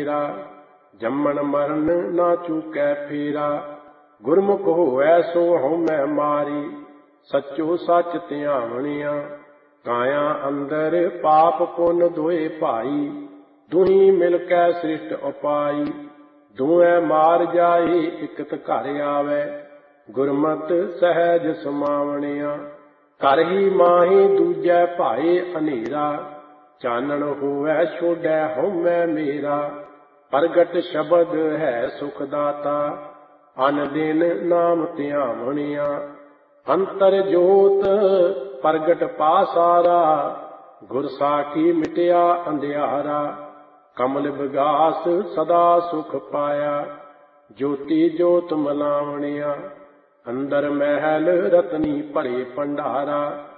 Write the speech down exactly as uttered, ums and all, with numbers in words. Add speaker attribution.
Speaker 1: ਮੇਰਾ, ਜੰਮਣ ਮਰਨ ਨਾ ਚੂਕੈ ਫੇਰਾ। ਗੁਰਮੁਖ ਹੋਵੈ ਸੋ ਹਉਮੈ ਮਾਰੀ, ਸੱਚੋ ਸੱਚ ਧਿਆਵਣਿਆ। ਕਾਇਆ ਅੰਦਰ ਪਾਪ ਪੁੰਨ ਦੋਏ ਭਾਈ, ਦੁਹੀ ਮਿਲ ਕੈ ਸ੍ਰਿਸ਼ਟ ਉਪਾਈ। ਦੋਵੇਂ ਮਾਰ ਜਾਏ ਇਕਤ ਘਰ ਆਵੈ, ਗੁਰਮਤਿ ਸਹਿਜ ਸਮਾਵਣਿਆ। ਘਰ ਹੀ ਮਾਹੀ ਦੂਜੈ ਭਾਏ ਹਨੇਰਾ, ਚਾਨਣ ਹੋਵੈ ਛੋਡੈ ਹਉਮੈ ਮੇਰਾ। ਪ੍ਰਗਟ ਸ਼ਬਦ ਹੈ ਸੁਖ ਦਾਤਾ, ਅਨ ਦਿਨ ਨਾਮ ਧਿਆਵਣਿਆ। ਅੰਤਰ ਜੋਤ ਪ੍ਰਗਟ ਪਾਸਾਰਾ, ਗੁਰ ਸਾਖੀ ਮਿਟਿਆ ਅੰਧਿਆਰਾ। ਕਮਲ ਵਿਗਾਸ ਸਦਾ ਸੁਖ ਪਾਇਆ, ਜੋਤੀ ਜੋਤ ਮਲਾਵਣਿਆ। ਅੰਦਰ ਮਹਿਲ ਰਤਨੀ ਭਰੇ ਭੰਡਾਰਾ,